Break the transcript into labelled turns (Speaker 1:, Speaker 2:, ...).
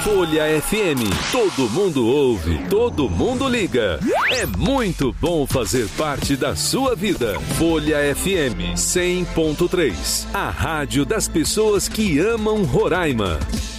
Speaker 1: Folha FM. Todo mundo ouve, todo mundo liga. É muito bom fazer parte da sua vida. Folha FM 100.3. A rádio das pessoas que amam Roraima.